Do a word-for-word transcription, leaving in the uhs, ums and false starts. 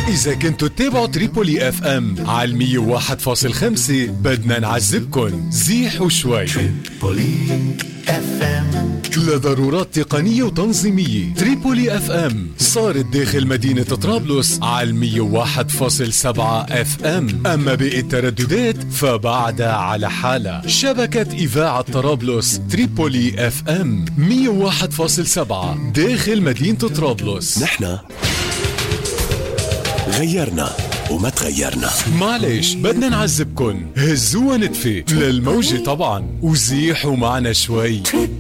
إذا كنتوا تتابعوا تريبولي اف ام على المية وواحد فاصل خمسة بدنا نعذبكن زيحوا شوي. تريبولي اف ام لضرورات تقنية وتنظيمية. تريبولي اف ام صارت داخل مدينة طرابلس على المية وواحد فاصل سبعة اف ام، اما باقي الترددات فبعدها على حالة. شبكة اذاعة طرابلس تريبولي اف ام مية وواحد فاصل سبعة داخل مدينة طرابلس. نحن غيرنا وما تغيرنا. معلش بدنا نعذبكن، هزوها نتفة للموجة طبعا وزيحوا معنا شوي.